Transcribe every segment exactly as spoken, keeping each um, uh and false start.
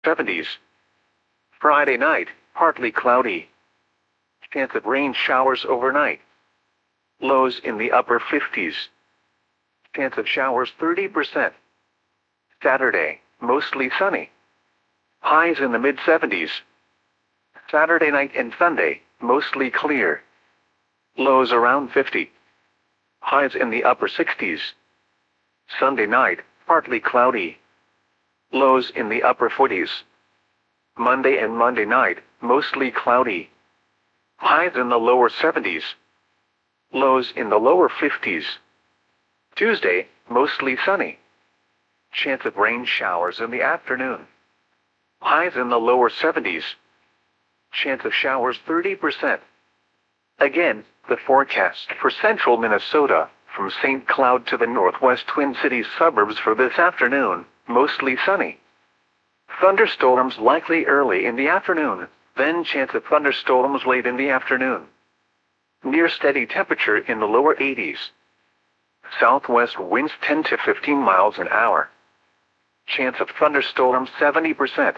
seventies. Friday night, partly cloudy. Chance of rain showers overnight. Lows in the upper fifties. Chance of showers thirty percent. Saturday, mostly sunny. Highs in the mid seventies. Saturday night and Sunday, mostly clear. Lows around fifty. Highs in the upper sixties. Sunday night, partly cloudy. Lows in the upper forties. Monday and Monday night, mostly cloudy. Highs in the lower seventies. Lows in the lower fifties. Tuesday, mostly sunny. Chance of rain showers in the afternoon. Highs in the lower seventies. Chance of showers thirty percent. Again, the forecast for central Minnesota, from Saint Cloud to the northwest Twin Cities suburbs for this afternoon, mostly sunny. Thunderstorms likely early in the afternoon, then chance of thunderstorms late in the afternoon. Near steady temperature in the lower eighties. Southwest winds ten to fifteen miles an hour. Chance of thunderstorms seventy percent.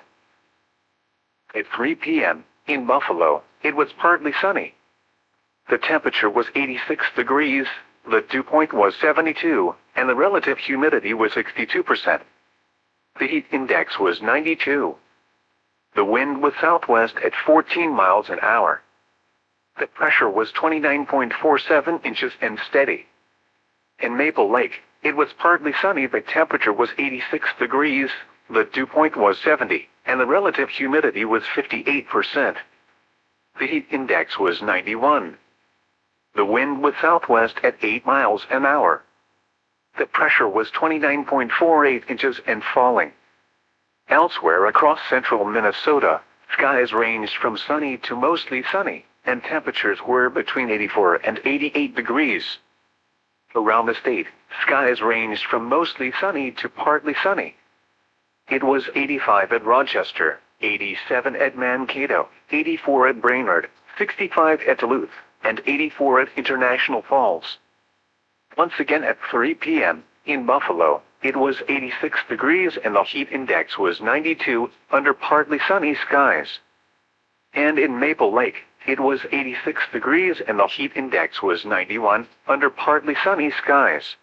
At three p m, in Buffalo, it was partly sunny. The temperature was eighty-six degrees, the dew point was seventy-two, and the relative humidity was sixty-two percent. The heat index was ninety-two. The wind was southwest at fourteen miles an hour. The pressure was twenty-nine point four seven inches and steady. In Maple Lake, it was partly sunny. The temperature was eighty-six degrees, the dew point was seventy, and the relative humidity was fifty-eight percent. The heat index was ninety-one. The wind was southwest at eight miles an hour. The pressure was twenty-nine point four eight inches and falling. Elsewhere across central Minnesota, skies ranged from sunny to mostly sunny, and temperatures were between eighty-four and eighty-eight degrees. Around the state, skies ranged from mostly sunny to partly sunny. It was eighty-five at Rochester, eighty-seven at Mankato, eighty-four at Brainerd, sixty-five at Duluth, and eighty-four at International Falls. Once again at three p m, in Buffalo, it was eighty-six degrees and the heat index was ninety-two, under partly sunny skies. And in Maple Lake, it was eighty-six degrees and the heat index was ninety-one, under partly sunny skies.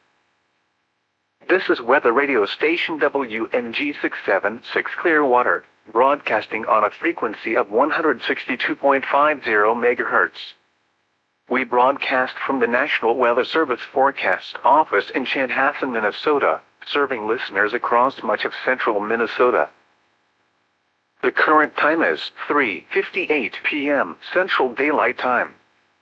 This is weather radio station W N G six seven six Clearwater, broadcasting on a frequency of one hundred sixty-two point five zero megahertz. We broadcast from the National Weather Service Forecast Office in Chanhassen, Minnesota, serving listeners across much of central Minnesota. The current time is three fifty-eight p m Central Daylight Time.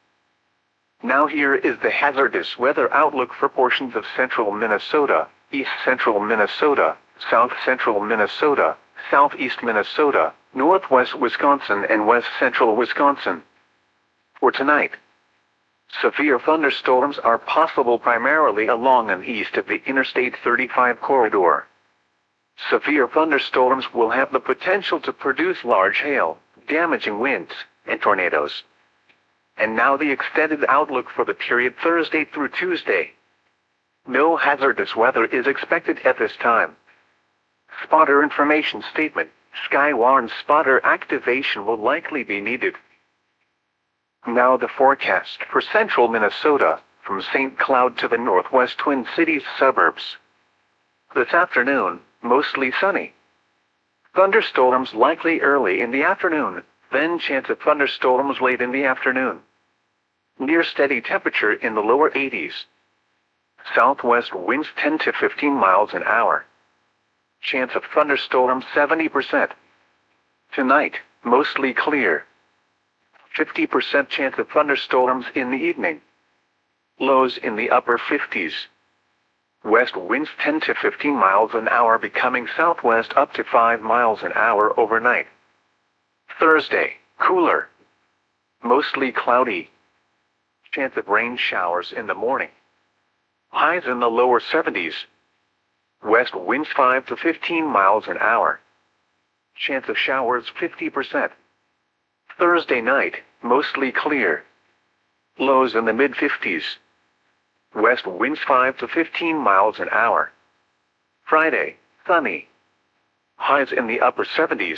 Now here is the hazardous weather outlook for portions of central Minnesota, east central Minnesota, south central Minnesota, southeast Minnesota, northwest Wisconsin and west central Wisconsin. For tonight, severe thunderstorms are possible primarily along and east of the Interstate thirty-five corridor. Severe thunderstorms will have the potential to produce large hail, damaging winds, and tornadoes. And now the extended outlook for the period Thursday through Tuesday. No hazardous weather is expected at this time. Spotter information statement: Skywarn spotter activation will likely be needed. Now the forecast for central Minnesota, from Saint Cloud to the northwest Twin Cities suburbs. This afternoon, mostly sunny. Thunderstorms likely early in the afternoon, then chance of thunderstorms late in the afternoon. Near steady temperature in the lower eighties. Southwest winds ten to fifteen miles an hour. Chance of thunderstorms seventy percent. Tonight, mostly clear. fifty percent chance of thunderstorms in the evening. Lows in the upper fifties. West winds ten to fifteen miles an hour becoming southwest up to five miles an hour overnight. Thursday, cooler. Mostly cloudy. Chance of rain showers in the morning. Highs in the lower seventies. West winds five to fifteen miles an hour. Chance of showers fifty percent. Thursday night, mostly clear. Lows in the mid fifties. West winds five to fifteen miles an hour. Friday, sunny. Highs in the upper seventies.